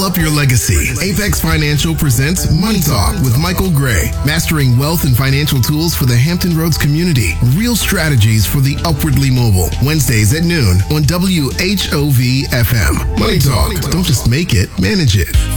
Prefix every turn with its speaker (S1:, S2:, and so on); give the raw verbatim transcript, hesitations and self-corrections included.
S1: up your legacy. Apex Financial presents Money Talk with Michael Gray, mastering wealth and financial tools for the Hampton Roads community. Real strategies for the upwardly mobile. Wednesdays at noon on W H O V F M. Money Talk. Don't just make it, manage it.